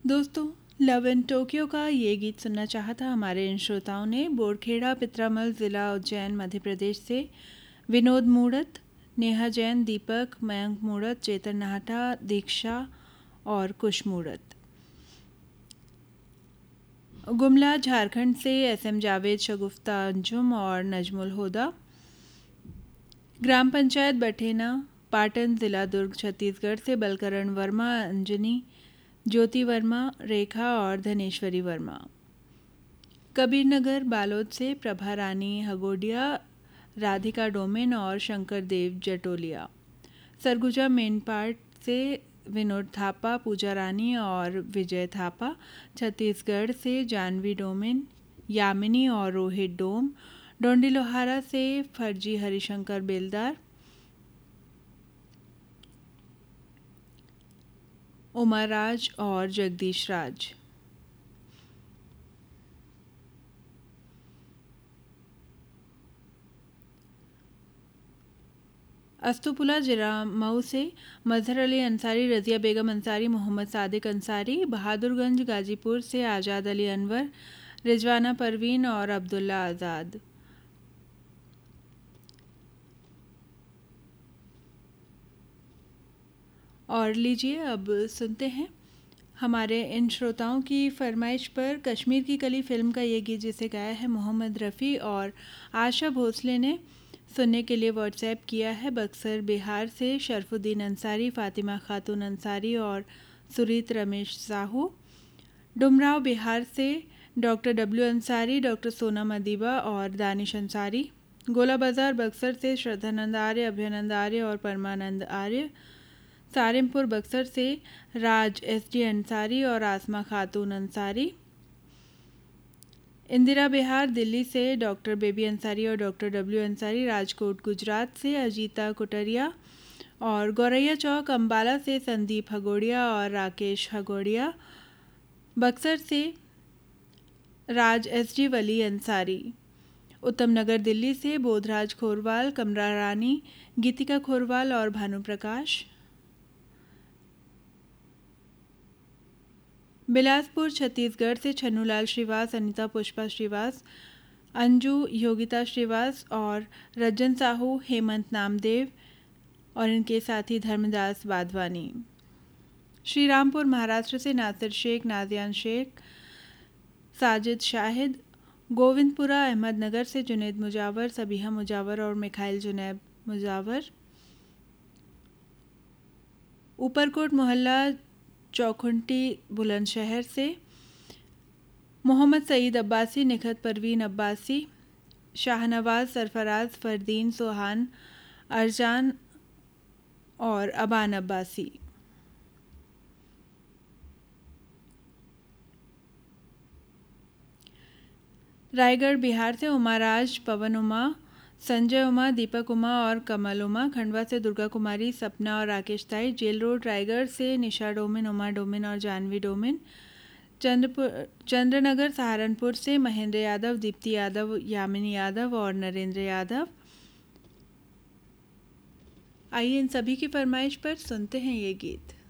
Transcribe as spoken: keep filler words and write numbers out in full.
दोस्तों, love in Tokyo का ये गीत सुनना चाहा था हमारे इन श्रोताओं ने। बोरखेड़ा पित्रामल ज़िला उज्जैन मध्य प्रदेश से विनोद मूड़त, नेहा जैन, दीपक, मयंक मूड़त, चेतन नाहटा, दीक्षा और कुश मूड़त। गुमला झारखंड से एस एम जावेद, शगुफ्ता अंजुम और नजमुल होदा। ग्राम पंचायत बठेना, पाटन, ज़िला दुर्ग छत्तीसगढ़ से बलकरण वर्मा, अंजनी, ज्योति वर्मा, रेखा और धनेश्वरी वर्मा। कबीर नगर बालोद से प्रभा रानी हगोडिया, राधिका डोमेन और शंकर देव जटोलिया। सरगुजा मेनपाट से विनोद थापा, पूजा रानी और विजय थापा। छत्तीसगढ़ से जानवी डोमेन, यामिनी और रोहित डोम। डोंडी लोहारा से फर्जी हरिशंकर बेलदार, उमा राज और जगदीश राज। अस्तुपुला जिला मऊ से मजहर अली अंसारी, रज़िया बेगम अंसारी, मोहम्मद सादिक अंसारी। बहादुरगंज गाजीपुर से आज़ाद अली अनवर, रिजवाना परवीन और अब्दुल्ला आज़ाद। और लीजिए अब सुनते हैं हमारे इन श्रोताओं की फरमाइश पर कश्मीर की कली फिल्म का ये गीत, जिसे गाया है मोहम्मद रफ़ी और आशा भोसले ने। सुनने के लिए व्हाट्सएप किया है बक्सर बिहार से शरफुद्दीन अंसारी, फ़ातिमा खातून अंसारी और सुरीत रमेश साहू। डुमराव बिहार से doctor W Ansari, doctor Sonam Adiba और दानिश अंसारी। गोला बाज़ार बक्सर से श्रद्धानंद आर्य, अभ्यानंद आर्य और परमानंद आर्य। सारिमपुर बक्सर से राज एस डी अंसारी और आसमा खातून अंसारी। इंदिरा बिहार दिल्ली से डॉक्टर बेबी अंसारी और डॉक्टर डब्ल्यू अंसारी। राजकोट गुजरात से अजीता कुटरिया और गौरैया चौक अम्बाला से संदीप हगोड़िया और राकेश हगोड़िया। बक्सर से राज एस डी वली अंसारी। उत्तम नगर दिल्ली से बोधराज खोरवाल, कमरा रानी, गीतिका खोरवाल और भानु प्रकाश। बिलासपुर छत्तीसगढ़ से छन्नूलाल श्रीवास, अनिता पुष्पा श्रीवास, अंजू योगिता श्रीवास और रज्जन साहू, हेमंत नामदेव और इनके साथी धर्मदास वाधवानी। श्री रामपुर महाराष्ट्र से नासिर शेख, नाजियान शेख, साजिद शाहिद। गोविंदपुरा अहमदनगर से जुनेद मुजावर, सबीहा मुजावर और मिखाइल जुनैब मुजावर। ऊपरकोट मोहल्ला चौखुंटी बुलंदशहर से मोहम्मद सईद अब्बासी, निखत परवीन अब्बासी, शाहनवाज सरफराज, फरदीन सोहान, अरजान और अबान अब्बासी। रायगढ़ बिहार से उमाराज, पवन उमा, संजय उमा, दीपक उमा और कमल उमा। खंडवा से दुर्गा कुमारी, सपना और राकेश ताई। जेल रोड रायगढ़ से निशा डोमिन, उमा डोमिन और जानवी डोमिन। चंद्रपुर चंद्रनगर सहारनपुर से महेंद्र यादव, दीप्ति यादव, यामिनी यादव और नरेंद्र यादव। आइए इन सभी की फरमाइश पर सुनते हैं ये गीत।